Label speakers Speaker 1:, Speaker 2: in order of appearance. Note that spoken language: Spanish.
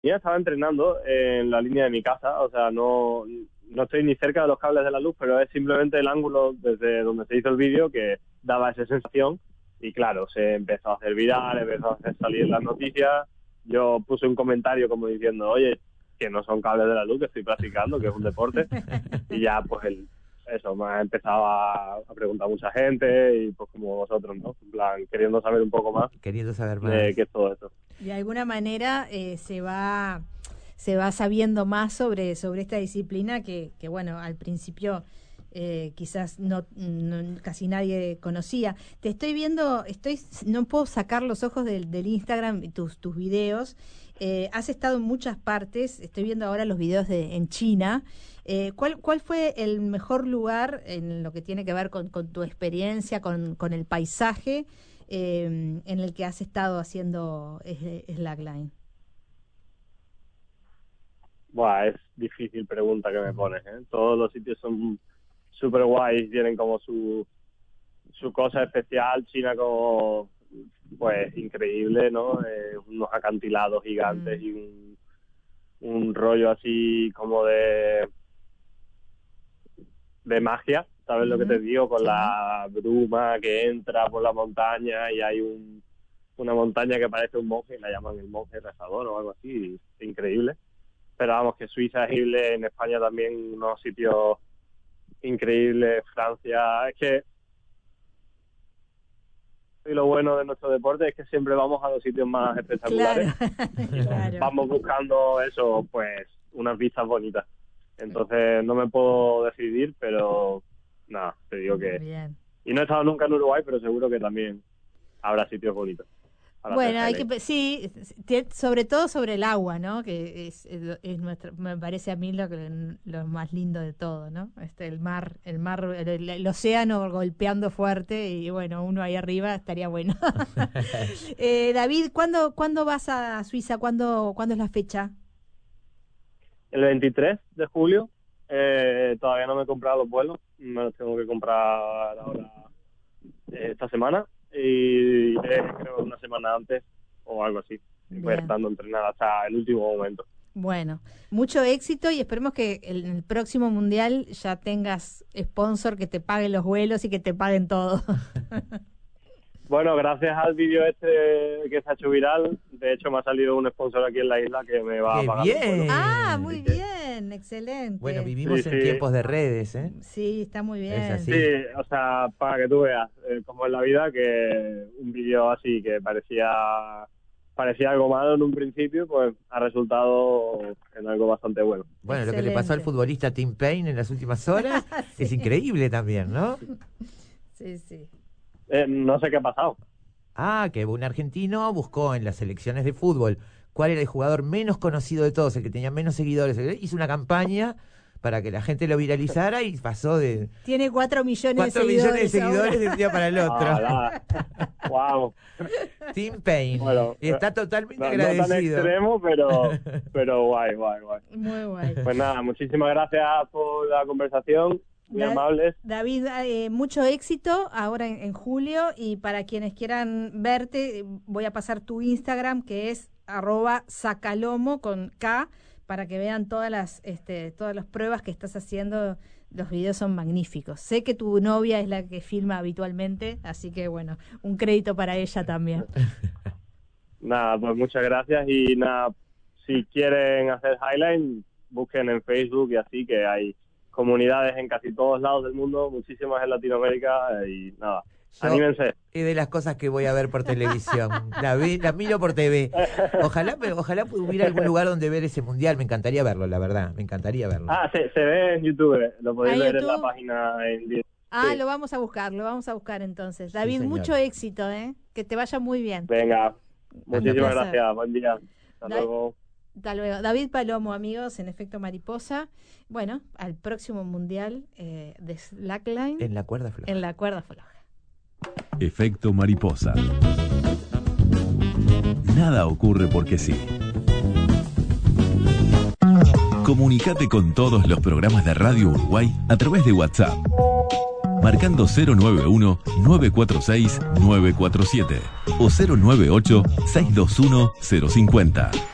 Speaker 1: Ya estaba entrenando en la línea de mi casa, o sea, no estoy ni cerca de los cables de la luz, pero es simplemente el ángulo desde donde se hizo el vídeo que daba esa sensación. Y claro, se empezó a hacer viral, empezó a hacer salir las noticias. Yo puse un comentario como diciendo, oye, que no son cables de la luz, que estoy practicando, que es un deporte. Y ya, pues, eso, me ha empezado a preguntar mucha gente y pues como vosotros, ¿no? En plan, queriendo saber un poco más.
Speaker 2: Queriendo saber más.
Speaker 1: De qué es todo esto.
Speaker 3: De alguna manera se va sabiendo más sobre esta disciplina que bueno, al principio quizás no casi nadie conocía. Te estoy viendo, no puedo sacar los ojos del Instagram, tus videos. Has estado en muchas partes, estoy viendo ahora los videos en China. ¿Cuál fue el mejor lugar en lo que tiene que ver con tu experiencia, con el paisaje en el que has estado haciendo slackline?
Speaker 1: Buah, es difícil pregunta que me pones, ¿eh? Todos los sitios son súper guays, tienen como su cosa especial. China como, pues, increíble, ¿no? Unos acantilados gigantes y un rollo así como de magia, ¿sabes lo que te digo? Con la bruma que entra por la montaña y hay una montaña que parece un monje, la llaman el monje rezador o algo así, es increíble. Pero vamos, que Suiza es increíble, en España también unos sitios increíbles, Francia, es que y lo bueno de nuestro deporte es que siempre vamos a los sitios más espectaculares. Claro. Vamos buscando eso, pues, unas vistas bonitas. Entonces no me puedo decidir, pero nada, te digo que... Bien. Y no he estado nunca en Uruguay, pero seguro que también habrá sitios bonitos.
Speaker 3: Bueno, sí, sobre todo sobre el agua, ¿no? Que es me parece a mí lo más lindo de todo, ¿no? El mar, el océano golpeando fuerte y bueno, uno ahí arriba estaría bueno. David, ¿cuándo vas a Suiza? ¿Cuándo es la fecha?
Speaker 1: El 23 de julio. Todavía no me he comprado los vuelos, me los tengo que comprar ahora esta semana. Y creo una semana antes o algo así. Voy estando entrenada hasta el último momento.
Speaker 3: Bueno, mucho éxito y esperemos que en el próximo mundial ya tengas sponsor que te paguen los vuelos y que te paguen todo.
Speaker 1: Bueno, gracias al vídeo que se ha hecho viral, de hecho me ha salido un sponsor aquí en la isla que me va a pagar.
Speaker 2: ¡Bien!
Speaker 3: Ah, muy bien, excelente.
Speaker 2: Bueno, vivimos en tiempos de redes, ¿eh?
Speaker 3: Sí, está muy bien.
Speaker 2: Es así.
Speaker 1: Sí, o sea, para que tú veas, como en la vida, que un vídeo así que parecía algo malo en un principio, pues ha resultado en algo bastante bueno.
Speaker 2: Bueno, excelente. Lo que le pasó al futbolista Tim Payne en las últimas horas sí. Es increíble también, ¿no?
Speaker 3: Sí, sí.
Speaker 1: No sé qué ha pasado.
Speaker 2: Que un argentino buscó en las elecciones de fútbol cuál era el jugador menos conocido de todos, el que tenía menos seguidores. Hizo una campaña para que la gente lo viralizara y pasó de...
Speaker 3: Tiene 4 millones de
Speaker 2: seguidores de un día para el otro.
Speaker 1: Wow.
Speaker 2: Tim Payne. Bueno, y está totalmente agradecido.
Speaker 1: No tan extremo, pero guay.
Speaker 3: Muy guay.
Speaker 1: Pues nada, muchísimas gracias por la conversación. Muy amables.
Speaker 3: David, mucho éxito ahora en julio, y para quienes quieran verte voy a pasar tu Instagram, que es @sacalomo con K, para que vean todas las pruebas que estás haciendo. Los videos son magníficos. Sé que tu novia es la que filma habitualmente, así que bueno, un crédito para ella también.
Speaker 1: Nada, pues muchas gracias y nada, si quieren hacer highline, busquen en Facebook y así, que hay comunidades en casi todos lados del mundo, muchísimas en Latinoamérica y nada, anímense.
Speaker 2: Es de las cosas que voy a ver por televisión. la miro por TV. Ojalá hubiera algún lugar donde ver ese mundial. Me encantaría verlo, la verdad. Me encantaría verlo.
Speaker 1: Se ve en YouTube. Lo podéis ver en la página. Sí.
Speaker 3: Lo vamos a buscar entonces. David, sí, mucho éxito, que te vaya muy bien.
Speaker 1: Venga, muchísimas gracias. Buen día. Hasta luego.
Speaker 3: Hasta luego. David Palomo, amigos, en Efecto Mariposa. Bueno, al próximo mundial de slackline.
Speaker 2: En la cuerda floja.
Speaker 3: En la cuerda floja.
Speaker 4: Efecto Mariposa. Nada ocurre porque sí. Comunicate con todos los programas de Radio Uruguay a través de WhatsApp, marcando 091-946-947 o 098-621-050.